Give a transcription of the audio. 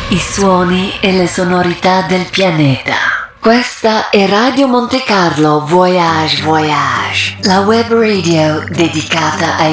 i suoni e le sonorità del pianeta. Questa è Radio Monte Carlo Voyage Voyage, la web radio dedicata ai